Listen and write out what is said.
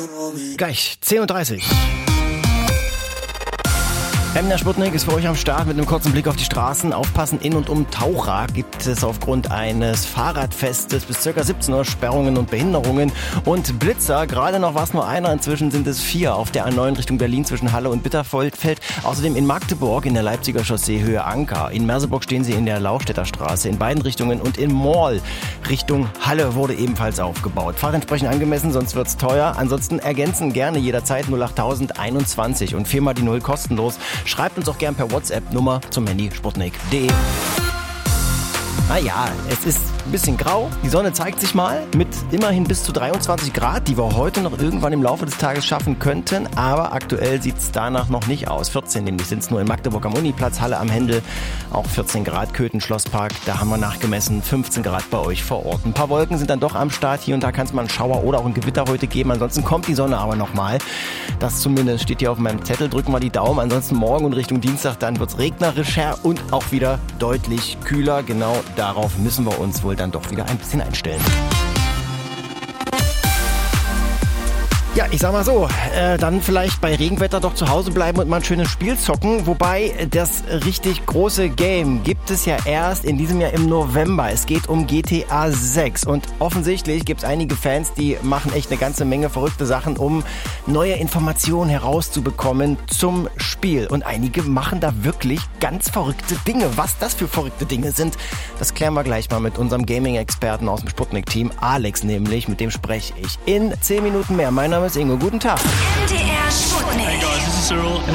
Gleich 10:30 Uhr. Emner Sputnik ist für euch am Start mit einem kurzen Blick auf die Straßen. Aufpassen, in und um Taucha gibt es aufgrund eines Fahrradfestes bis ca. 17 Uhr Sperrungen und Behinderungen. Und Blitzer, gerade noch war es nur einer, inzwischen sind es 4 auf der A9 Richtung Berlin zwischen Halle und Bitterfeld. Außerdem in Magdeburg in der Leipziger Chaussee Höhe Anker. In Merseburg stehen sie in der Laustädter Straße in beiden Richtungen. Und in Mall Richtung Halle wurde ebenfalls aufgebaut. Fahrt entsprechend angemessen, sonst wird's teuer. Ansonsten ergänzen gerne jederzeit 08021 und 4 mal die 0 kostenlos. Schreibt uns auch gern per WhatsApp-Nummer zum Handy sputnik.de. Naja, es ist ein bisschen grau. Die Sonne zeigt sich mal mit immerhin bis zu 23 Grad, die wir heute noch irgendwann im Laufe des Tages schaffen könnten. Aber aktuell sieht es danach noch nicht aus. 14 nämlich sind es nur in Magdeburg am Uniplatz, Halle am Händel. Auch 14 Grad, Köthen, Schlosspark. Da haben wir nachgemessen. 15 Grad bei euch vor Ort. Ein paar Wolken sind dann doch am Start. Hier und da kann es mal einen Schauer oder auch ein Gewitter heute geben. Ansonsten kommt die Sonne aber nochmal. Das zumindest steht hier auf meinem Zettel. Drücken wir die Daumen. Ansonsten morgen und Richtung Dienstag dann wird es regnerischer und auch wieder deutlich kühler. Genau darauf müssen wir uns wohl dann doch wieder ein bisschen einstellen. Ja, ich sag mal so, dann vielleicht bei Regenwetter doch zu Hause bleiben und mal ein schönes Spiel zocken. Wobei das richtig große Game gibt es ja erst in diesem Jahr im November. Es geht um GTA 6 und offensichtlich gibt es einige Fans, die machen echt eine ganze Menge verrückte Sachen, um neue Informationen herauszubekommen zum Spiel. Und einige machen da wirklich ganz verrückte Dinge. Was das für verrückte Dinge sind, das klären wir gleich mal mit unserem Gaming-Experten aus dem Sputnik-Team, Alex nämlich. Mit dem spreche ich in 10 Minuten mehr. Mein Name ist Ingo. Guten Tag. MDR Sputnik. Hey guys, this is Cyril.